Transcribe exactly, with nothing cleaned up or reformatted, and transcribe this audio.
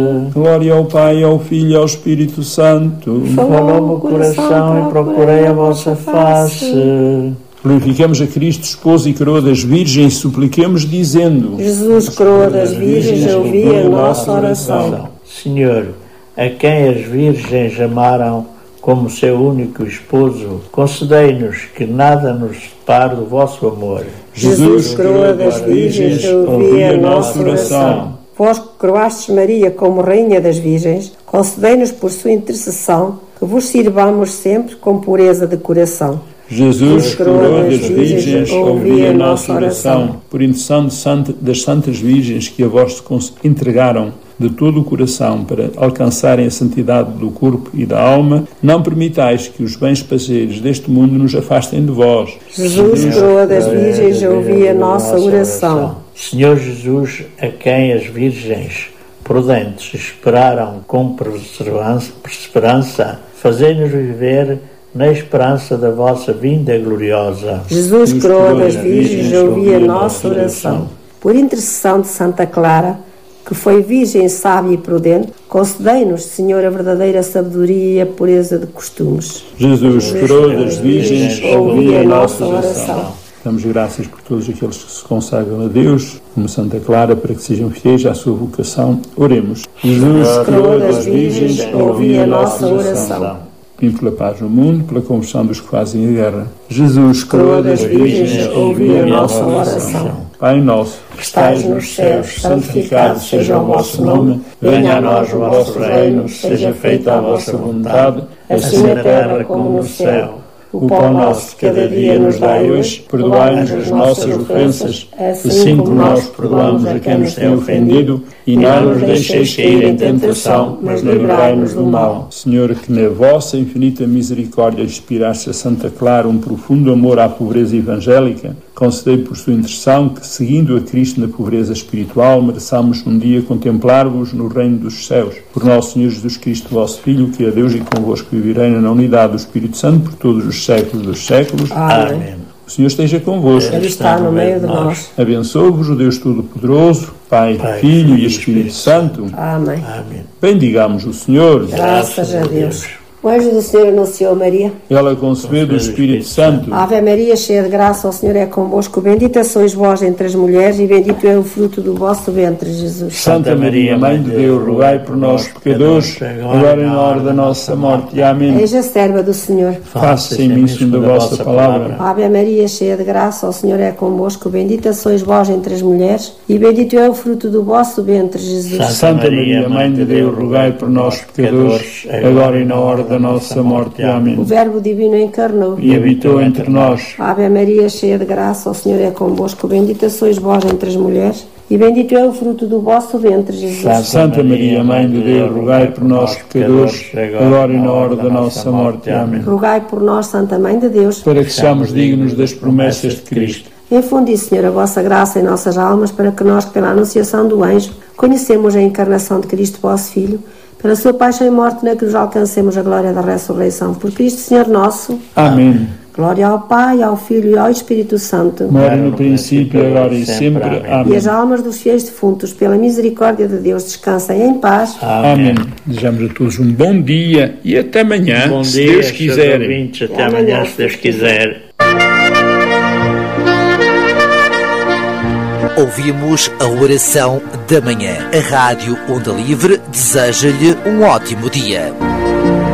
Glória ao Pai, ao Filho e ao Espírito Santo. Falou-me o coração e procurei a vossa face. Glorificamos a Cristo, esposo e coroa das virgens, e supliquemos dizendo: Jesus, coroa das virgens, ouvi a nossa oração. Senhor, a quem as virgens amaram como seu único esposo, concedei-nos que nada nos separe do vosso amor. Jesus, coroa das virgens, ouvi a nossa oração. Vós que coroastes Maria como Rainha das Virgens, concedei-nos por sua intercessão que vos sirvamos sempre com pureza de coração. Jesus, coroa das virgens, ouvi a nossa oração. Por intercessão de santa, das santas virgens que a vós entregaram de todo o coração para alcançarem a santidade do corpo e da alma, não permitais que os bens passageiros deste mundo nos afastem de vós. Jesus, coroa das virgens, ouvi a nossa oração. Senhor Jesus, a quem as virgens prudentes esperaram com perseverança, perseverança fazei-nos viver na esperança da vossa vinda gloriosa. Jesus, coroa das virgens, ouvi a nossa oração. Por intercessão de Santa Clara, que foi virgem sábia e prudente, concedei-nos, Senhor, a verdadeira sabedoria e a pureza de costumes. Jesus, coroa das virgens, ouvi a nossa oração. Damos graças por todos aqueles que se consagram a Deus, como Santa Clara, para que sejam fiéis à sua vocação. Oremos. Jesus, coroa das virgens, ouvi a nossa oração. Pedimos pela paz no mundo, pela conversão dos que fazem a guerra. Jesus, coroa das virgens, ouvi a nossa oração. Pai nosso, que estais nos céus, santificado seja o vosso nome. Venha a nós o vosso reino, seja feita a vossa vontade, assim na terra como no céu. O pão nosso de cada dia nos dai hoje, perdoai-nos as nossas ofensas, assim como nós perdoamos a quem nos tem ofendido, e não nos deixeis cair em tentação, mas livrai-nos do mal. Senhor, que na vossa infinita misericórdia inspiraste a Santa Clara um profundo amor à pobreza evangélica, concedei por sua intercessão que, seguindo a Cristo na pobreza espiritual, mereçamos um dia contemplar-vos no reino dos céus. Por nosso Senhor Jesus Cristo, vosso Filho, que é Deus e convosco viverei na unidade do Espírito Santo por todos os séculos dos séculos. Amém. O Senhor esteja convosco. Ele está no meio de nós. Abençoe-vos o Deus Todo-Poderoso, Pai, Pai, Filho e Espírito Santo. Amém. Bendigamos o Senhor. Graças a Deus. O anjo do Senhor anunciou a Maria. Ela concebeu do Espírito Santo. Ave Maria, cheia de graça, o Senhor é convosco. Bendita sois vós entre as mulheres e bendito é o fruto do vosso ventre, Jesus. Santa Maria, Mãe de Deus, rogai por nós, pecadores, agora e na hora da nossa morte. Amém. Eis a serva do Senhor. Faça-se em mim segundo a vossa palavra. Ave Maria, cheia de graça, o Senhor é convosco. Bendita sois vós entre as mulheres e bendito é o fruto do vosso ventre, Jesus. Santa Maria, Mãe de Deus, rogai por nós, pecadores, agora e na hora da nossa morte. Amém. O Verbo Divino encarnou e habitou entre nós. Ave Maria, cheia de graça, o Senhor é convosco. Bendita sois vós entre as mulheres e bendito é o fruto do vosso ventre, Jesus. Santa Maria, Mãe de Deus, rogai por nós, pecadores, agora e na hora da nossa morte. Amém. Rogai por nós, Santa Mãe de Deus, para que sejamos dignos das promessas de Cristo. Infundi, Senhor, a vossa graça em nossas almas, para que nós, pela anunciação do anjo, conhecemos a encarnação de Cristo, vosso Filho, pela sua paixão e morte na cruz alcancemos a glória da ressurreição. Por Cristo, Senhor nosso. Amém. Glória ao Pai, ao Filho e ao Espírito Santo. Mora no princípio, agora e sempre. Amém. E as almas dos fiéis defuntos, pela misericórdia de Deus, descansem em paz. Amém. Desejamos a todos um bom dia e até amanhã, bom se dia, Deus quiser. Ouvintes, até amanhã, se Deus quiser. Ouvimos a oração da manhã. A Rádio Onda Livre deseja-lhe um ótimo dia.